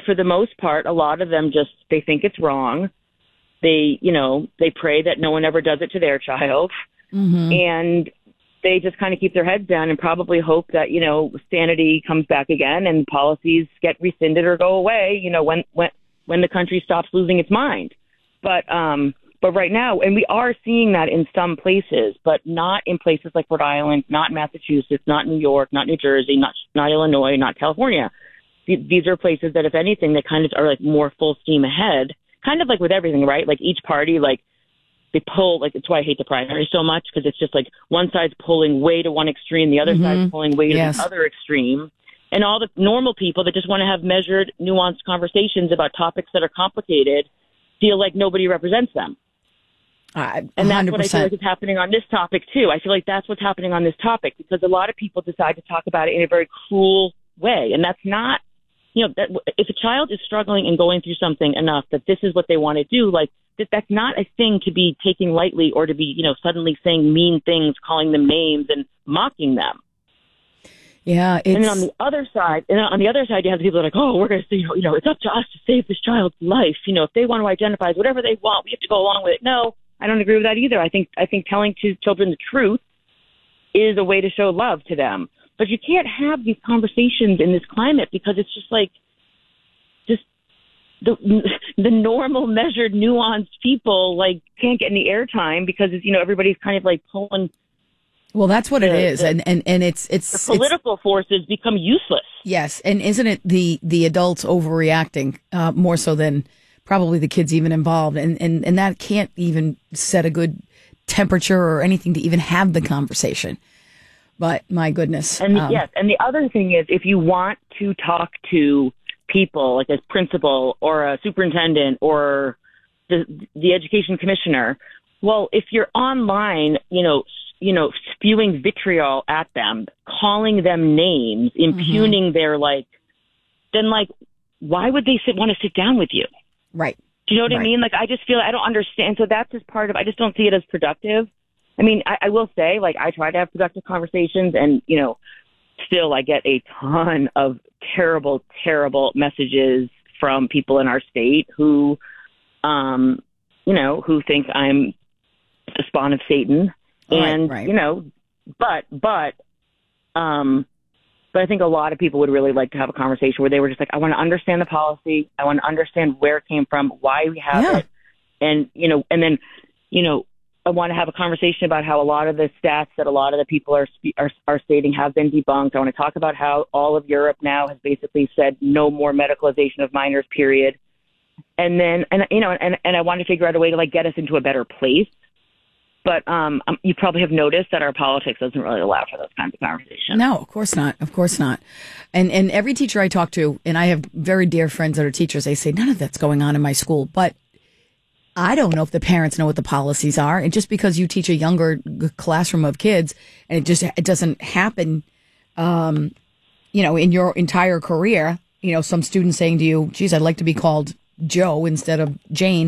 for the most part, a lot of them they think it's wrong. They pray that no one ever does it to their child. Mm-hmm. And they just kind of keep their heads down and probably hope that, sanity comes back again and policies get rescinded or go away, when the country stops losing its mind. But right now, and we are seeing that in some places, but not in places like Rhode Island, not Massachusetts, not New York, not New Jersey, not Illinois, not California. These are places that, if anything, they kind of are like more full steam ahead, kind of like with everything, right? Like each party, like they pull, like it's why I hate the primary so much, because it's just like one side's pulling way to one extreme, the other side's pulling way to the other extreme. And all the normal people that just want to have measured, nuanced conversations about topics that are complicated feel like nobody represents them. And that's what I feel like is happening on this topic, too. I feel like that's what's happening on this topic, because a lot of people decide to talk about it in a very cruel way. And that's not, that if a child is struggling and going through something enough that this is what they want to do, like that's not a thing to be taking lightly or to be, suddenly saying mean things, calling them names and mocking them. Yeah. And then on the other side, you have people that are like, oh, we're going to say, it's up to us to save this child's life. If they want to identify as whatever they want, we have to go along with it. No, I don't agree with that either. I think telling to children the truth is a way to show love to them. But you can't have these conversations in this climate, because it's just like, the normal, measured, nuanced people like can't get any airtime because it's, everybody's kind of like pulling. Well, that's what it is, and it's the political forces become useless. Yes, and isn't it the adults overreacting more so than probably the kids even involved, and that can't even set a good temperature or anything to even have the conversation. But my goodness, and yes, and the other thing is, if you want to talk to people like a principal or a superintendent or the education commissioner, well, if you're online, spewing vitriol at them, calling them names, impugning their then why would they want to sit down with you? Right. Do you know what I mean? Like, I just feel I don't understand. So that's just part of, I just don't see it as productive. I mean, I will say, I try to have productive conversations, and, still I get a ton of terrible, terrible messages from people in our state who, who think I'm the spawn of Satan. And, but I think a lot of people would really like to have a conversation where they were just like, I want to understand the policy. I want to understand where it came from, why we have it. And, and then, I want to have a conversation about how a lot of the stats that a lot of the people are stating have been debunked. I want to talk about how all of Europe now has basically said no more medicalization of minors, period. And then, and I want to figure out a way to get us into a better place. But you probably have noticed that our politics doesn't really allow for those kinds of conversations. No, of course not. Of course not. And every teacher I talk to, and I have very dear friends that are teachers, they say, none of that's going on in my school. But I don't know if the parents know what the policies are. And just because you teach a younger classroom of kids and it doesn't happen, in your entire career, some students saying to you, geez, I'd like to be called Joe instead of Jane.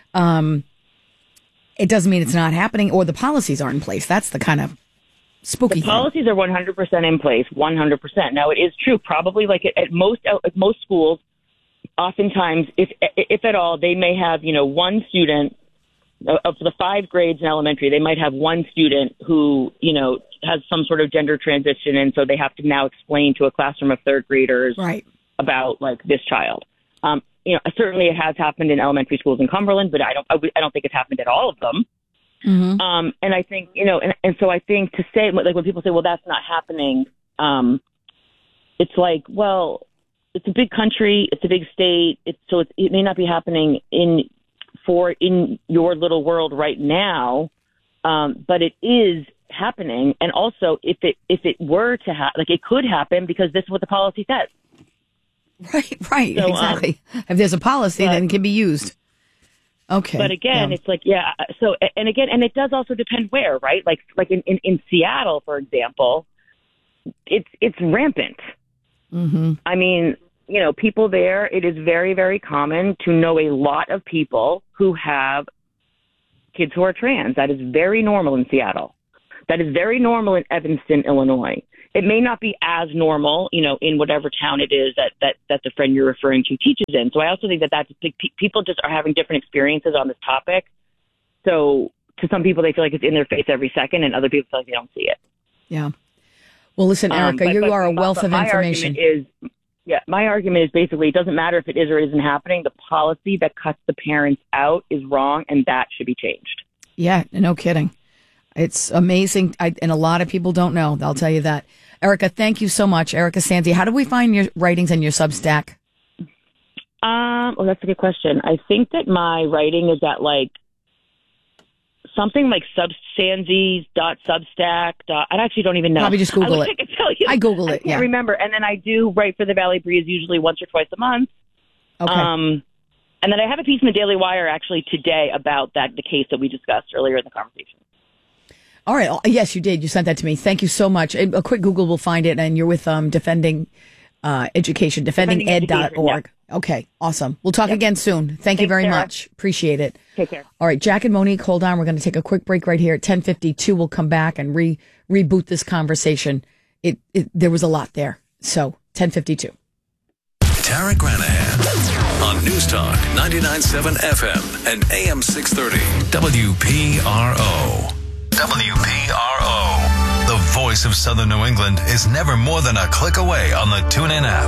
It doesn't mean it's not happening or the policies aren't in place. That's the kind of spooky thing. The policies are 100% in place, 100%. Now, it is true, probably at most schools, oftentimes, if at all, they may have, one student of the 5 grades in elementary, they might have one student who, has some sort of gender transition. And so they have to now explain to a classroom of 3rd graders about this child. Certainly it has happened in elementary schools in Cumberland, but I don't think it's happened at all of them. Mm-hmm. And I think, and so I think to say, when people say, well, that's not happening, it's like, well, it's a big country, it's a big state, it may not be happening in your little world right now, but it is happening. And also, if it were to happen, it could happen because this is what the policy says. Right, so, exactly. If there's a policy, then it can be used. Okay. But again, it's so, and it does also depend where, right? Like in Seattle, for example, it's rampant. Mm-hmm. I mean, people there, it is very, very common to know a lot of people who have kids who are trans. That is very normal in Seattle. That is very normal in Evanston, Illinois. it may not be as normal, in whatever town it is that the friend you're referring to teaches in. So I also think that people just are having different experiences on this topic. So to some people, they feel like it's in their face every second, and other people feel like they don't see it. Yeah. Well, listen, Erica, you are a wealth of information. My argument is basically it doesn't matter if it is or isn't happening. The policy that cuts the parents out is wrong, and that should be changed. Yeah, no kidding. It's amazing, and a lot of people don't know. I'll tell you that. Erica, thank you so much. Erica Sanzi, how do we find your writings and your Substack? Well, that's a good question. I think that my writing is at something like Sanzis.substack. I actually don't even know. Probably just Google it. I can tell you. I Google it. I can't remember. And then I do write for the Valley Breeze usually once or twice a month. Okay. And then I have a piece in the Daily Wire actually today about the case that we discussed earlier in the conversation. All right. Yes, you did. You sent that to me. Thank you so much. A quick Google will find it, and you're with Defending Education, defendinged.org. Yeah. Okay, awesome. We'll talk again soon. Thanks you very Sarah. Much. Appreciate it. Take care. All right, Jack and Monique, hold on. We're going to take a quick break right here at 10:52. We'll come back and reboot this conversation. There was a lot there. So, 10:52. Tara Granahan on News Talk 99.7 FM and AM 630 WPRO. WPRO. The voice of Southern New England is never more than a click away on the TuneIn app.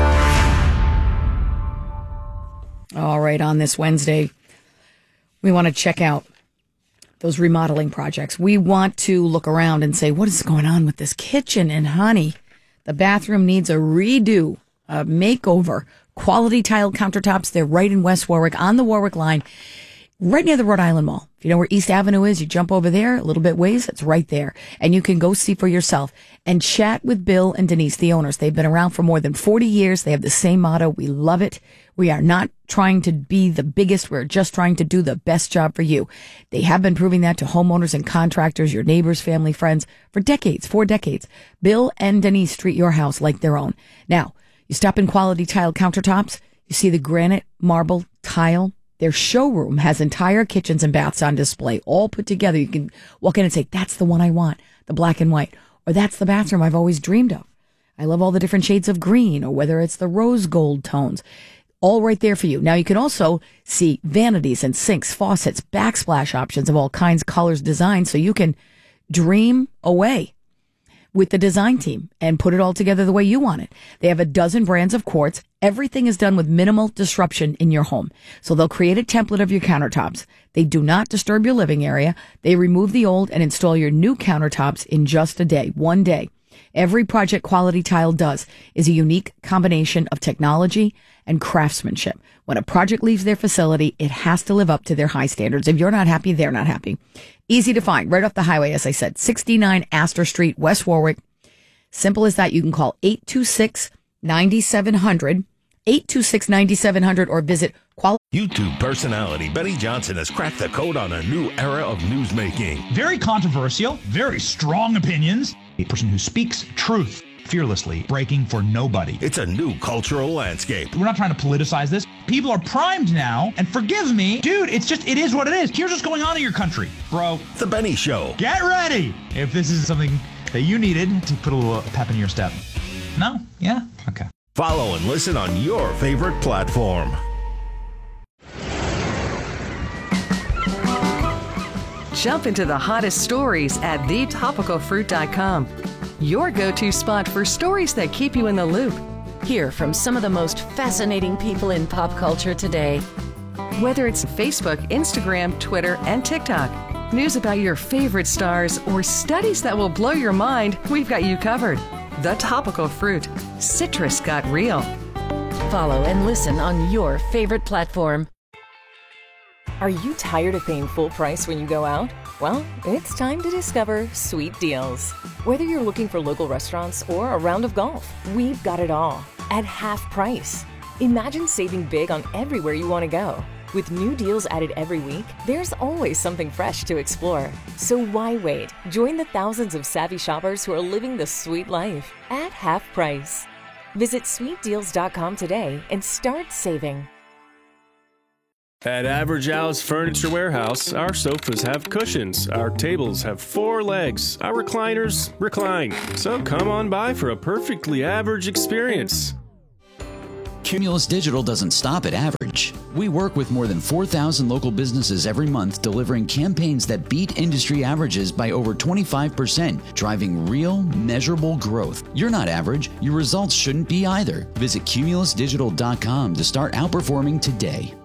All right, on this Wednesday, we want to check out those remodeling projects. We want to look around and say, what is going on with this kitchen? And honey, the bathroom needs a redo, a makeover. Quality tile countertops. They're right in West Warwick on the Warwick line, right near the Rhode Island Mall. If you know where East Avenue is, you jump over there a little bit ways. It's right there. And you can go see for yourself and chat with Bill and Denise, the owners. They've been around for more than 40 years. They have the same motto. We love it. We are not trying to be the biggest. We're just trying to do the best job for you. They have been proving that to homeowners and contractors, your neighbors, family, friends for decades, 4 decades. Bill and Denise treat your house like their own. Now, you stop in Quality Tile Countertops. You see the granite, marble, tile. Their showroom has entire kitchens and baths on display, all put together. You can walk in and say, that's the one I want, the black and white, or that's the bathroom I've always dreamed of. I love all the different shades of green, or whether it's the rose gold tones, all right there for you. Now, you can also see vanities and sinks, faucets, backsplash options of all kinds, colors, designs, so you can dream away with the design team and put it all together the way you want it. They have a dozen brands of quartz. Everything is done with minimal disruption in your home. So they'll create a template of your countertops. They do not disturb your living area. They remove the old and install your new countertops in just a day, 1 day. Every project Quality Tile does is a unique combination of technology and craftsmanship. When a project leaves their facility, it has to live up to their high standards. If you're not happy, they're not happy. Easy to find, right off the highway, as I said, 69 Astor Street, West Warwick. Simple as that. You can call 826-9700, 826-9700, or visit Quality. YouTube personality Benny Johnson has cracked the code on a new era of newsmaking. Very controversial, very strong opinions. A person who speaks truth fearlessly, breaking for nobody. It's a new cultural landscape. We're not trying to politicize this. People are primed now, and forgive me, dude, it is what it is. Here's what's going on in your country, bro. The Benny Show. Get ready if this is something that you needed to put a little pep in your step. No? Yeah? Okay. Follow and listen on your favorite platform. Jump into the hottest stories at thetopicalfruit.com. Your go-to spot for stories that keep you in the loop. Hear from some of the most fascinating people in pop culture today. Whether it's Facebook, Instagram, Twitter, and TikTok, news about your favorite stars, or studies that will blow your mind, we've got you covered. The Topical Fruit. Citrus got real. Follow and listen on your favorite platform. Are you tired of paying full price when you go out? Well, it's time to discover Sweet Deals. Whether you're looking for local restaurants or a round of golf, we've got it all at half price. Imagine saving big on everywhere you want to go. With new deals added every week, there's always something fresh to explore. So why wait? Join the thousands of savvy shoppers who are living the sweet life at half price. Visit sweetdeals.com today and start saving. At Average Al's Furniture Warehouse, our sofas have cushions, our tables have 4 legs, our recliners recline. So come on by for a perfectly average experience. Cumulus Digital doesn't stop at average. We work with more than 4,000 local businesses every month, delivering campaigns that beat industry averages by over 25%, driving real, measurable growth. You're not average. Your results shouldn't be either. Visit cumulusdigital.com to start outperforming today.